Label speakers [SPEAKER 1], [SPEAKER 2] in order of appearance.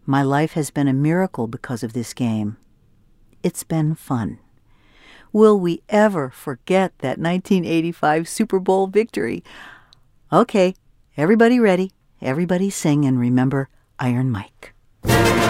[SPEAKER 1] My life has been a miracle because of this game. It's been fun. Will we ever forget that 1985 Super Bowl victory? Okay, everybody ready? Everybody sing and remember Iron Mike.